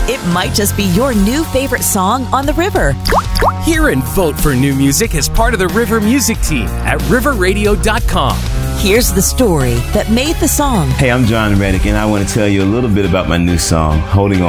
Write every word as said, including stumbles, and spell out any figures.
it might just be your new favorite song on the river. Hear and vote for new music as part of the River Music Team at river radio dot com. Here's the story that made the song. Hey, I'm John Reddick, and I want to tell you a little bit about my new song, Holding On.